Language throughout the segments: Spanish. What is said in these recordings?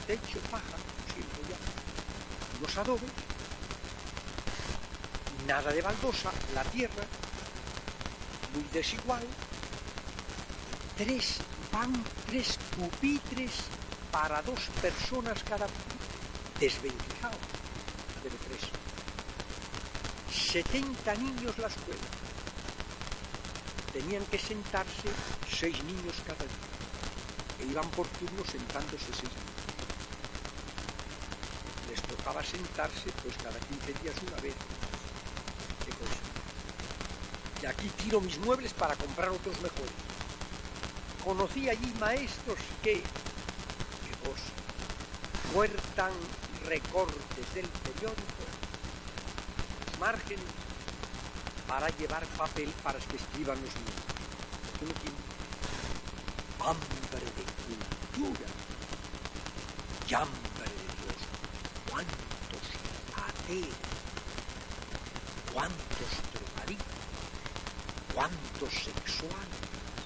techo, paja, siempre ya, unos adobes, nada de baldosa, la tierra, muy desigual, tres pupitres para 2 personas cada pupitre, desvencijado, pero 3. 70 niños la escuela. Tenían que sentarse 6 niños cada día. E iban por turno sentándose 6 niños. Les tocaba sentarse pues cada 15 días una vez. ¿Qué cosa? Y aquí tiro mis muebles para comprar otros mejores. Conocí allí maestros que muertan recortes del periódico, los márgenes, para llevar papel para que escriban los niños. Porque no tienen hambre de cultura y hambre de Dios. ¿Cuántos ateos? ¿Cuántos drogadictos? ¿Cuántos sexuales?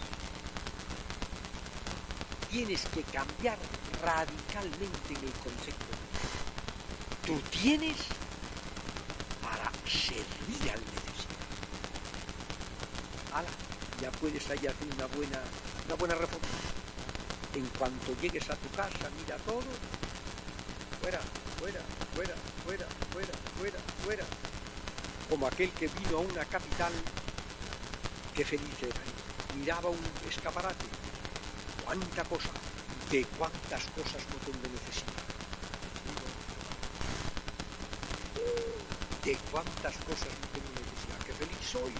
Tienes que cambiar radicalmente en el concepto. Tú tienes para servir al necesitado. ¡Hala! Ya puedes ahí hacer una buena reforma. En cuanto llegues a tu casa, mira todo. Fuera, fuera, fuera, fuera, fuera, fuera, fuera. Como aquel que vino a una capital, qué feliz era. Miraba un escaparate. ¿Cuánta cosa? ¿De cuántas cosas no tengo necesidad? ¿De cuántas cosas no tengo necesidad? ¡Qué feliz soy!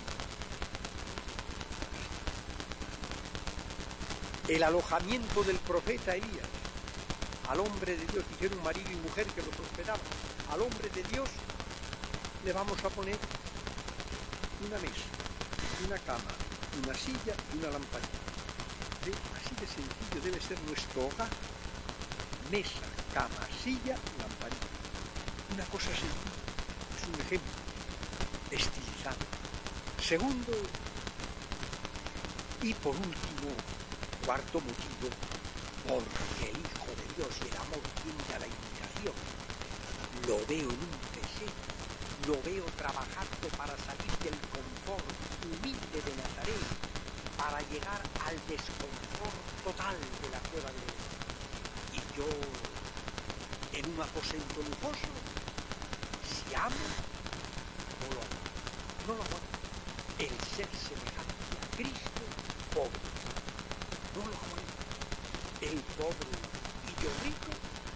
El alojamiento del profeta Elías. Al hombre de Dios, hicieron un marido y mujer que lo prosperaban. Al hombre de Dios le vamos a poner una mesa, una cama, una silla y una lamparita. Así de sencillo debe ser nuestro hogar. Mesa, cama, silla, lamparita. Una cosa sencilla. Es un ejemplo estilizado. Segundo, y por último, cuarto motivo, porque el Hijo de Dios y el amor tiende a la imitación. Lo veo en un pesebre, lo veo trabajando para salir del confort humilde de Nazaret, para llegar al desconfort total de la cueva de Belén. Y yo, en un aposento lujoso, si amo, no lo amo. El ser semejante a Cristo, pobre, no lo amo. El pobre y yo rico.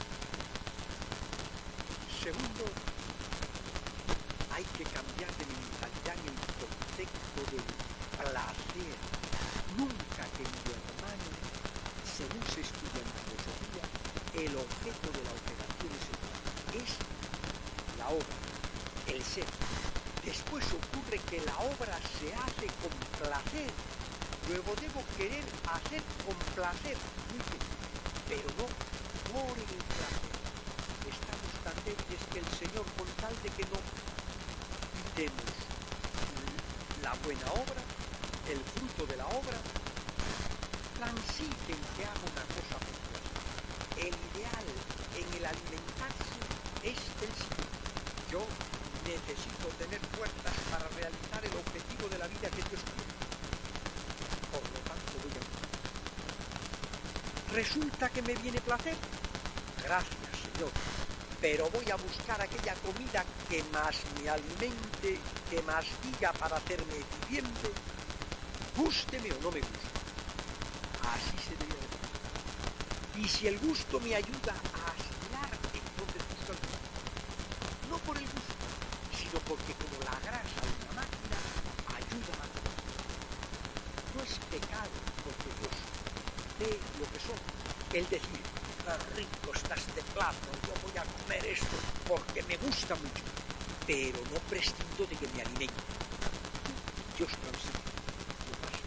Segundo, hay que cambiar de mentalidad en el concepto del placer. Nunca, querido hermano, según se estudia en filosofía, el objeto de la operación es la obra, el ser. Después ocurre que la obra se hace con placer. Luego debo querer hacer con placer, pero no por el placer. Estamos tan débiles que el Señor, con tal de que no quitemos la buena obra, el fruto de la obra, transiten que haga una cosa por placer. El ideal en el alimentarse es el siguiente. Yo necesito tener fuerzas para realizar el objetivo de la vida que Dios quiere. Por lo tanto voy a comer. ¿Resulta que me viene placer? Gracias, Señor. Pero voy a buscar aquella comida que más me alimente, que más diga para hacerme eficiente, gústeme o no me guste. Así se debe hacer. Y si el gusto me ayuda a asimilar, entonces gusto el gusto. No por el gusto, sino porque como la grasa de una máquina ayuda a comer. No es pecado porque Dios ve lo que somos. El decir, qué rico está este plato, yo voy a comer esto porque me gusta mucho, pero no prescindo de que me alimente. Dios transita, no pasa.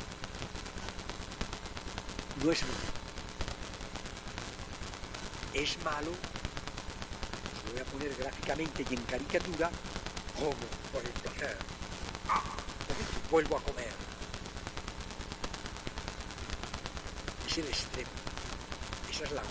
No es malo. Es malo, os lo voy a poner gráficamente y en caricatura, como por el placer. Vuelvo a comer. Es el extremo. Esa es la